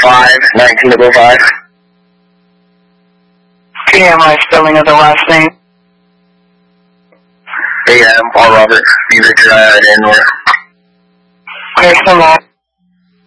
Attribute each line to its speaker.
Speaker 1: 5/19/05.
Speaker 2: Can you have my spelling of the last name?
Speaker 1: A.M. Paul Robert. Be Victor, North.
Speaker 2: Okay, so long.